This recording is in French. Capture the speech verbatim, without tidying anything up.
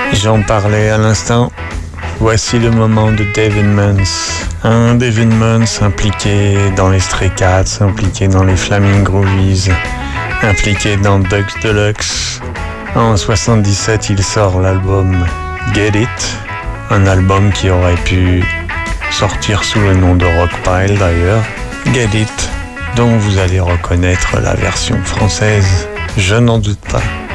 J'en parlais à l'instant. Voici le moment de Dave Edmunds. Un Dave Edmunds impliqué dans les Stray Cats, impliqué dans les Flaming Groovies, impliqué dans Ducks Deluxe. En soixante-dix-sept, il sort l'album Get It, un album qui aurait pu sortir sous le nom de Rockpile d'ailleurs. Get It, dont vous allez reconnaître la version française, je n'en doute pas.